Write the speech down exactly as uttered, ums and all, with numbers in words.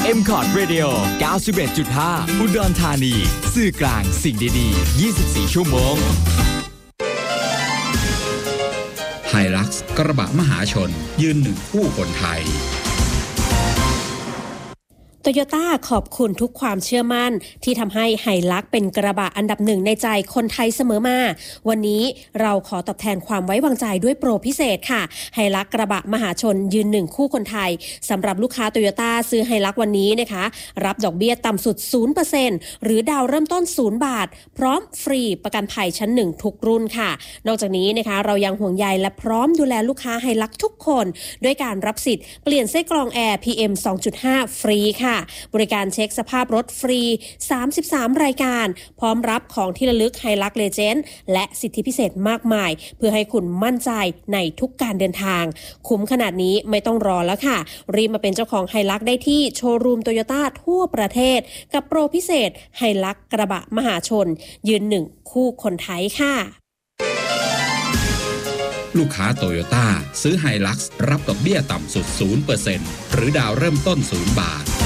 เอ็ม คอร์ด Radio เก้าสิบเอ็ดจุดห้า อุดรธานีสื่อกลางสิ่งดีๆยี่สิบสี่ชั่วโมงไฮลักซ์กระบะมหาชนยืนหนึ่งคู่คนไทยโตโยต้าขอบคุณทุกความเชื่อมั่นที่ทำให้ไฮลักซ์เป็นกระบะอันดับหนึ่งในใจคนไทยเสมอมาวันนี้เราขอตอบแทนความไว้วางใจด้วยโปรพิเศษค่ะไฮลักซ์กระบะมหาชนยืนหนึ่งคู่คนไทยสำหรับลูกค้าโตโยต้าซื้อไฮลักซ์วันนี้นะคะรับดอกเบี้ยต่ำสุด ศูนย์เปอร์เซ็นต์ หรือดาวเริ่มต้นศูนย์บาทพร้อมฟรีประกันภัยชั้นหนึ่งทุกรุ่นค่ะนอกจากนี้นะคะเรายังห่วงใยและพร้อมดูแลลูกค้าไฮลักซ์ทุกคนด้วยการรับสิทธิ์เปลี่ยนไส้กรองแอร์ พี เอ็ม สองจุดห้า ฟรีค่ะบริการเช็คสภาพรถฟรีสามสิบสามรายการพร้อมรับของที่ระลึกไฮลักซ์เลเจนด์และสิทธิพิเศษมากมายเพื่อให้คุณมั่นใจในทุกการเดินทางคุ้มขนาดนี้ไม่ต้องรอแล้วค่ะรีบมาเป็นเจ้าของไฮลักซ์ได้ที่โชว์รูมโตโยต้าทั่วประเทศกับโปรพิเศษไฮลักซ์กระบะมหาชนยืนหนึ่งคู่คนไทยค่ะลูกค้าโตโยต้าซื้อไฮลักซ์รับดอกเบี้ยต่ำสุด ศูนย์เปอร์เซ็นต์ หรือดาวเริ่มต้นศูนย์บาท